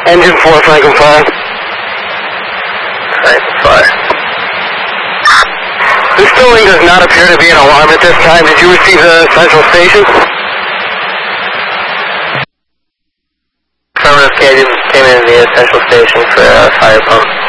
Engine 4, Franklin 5. Franklin 5. This building does not appear to be an alarm at this time. Did you receive the central station? Affirmative, came in via central station for fire pump.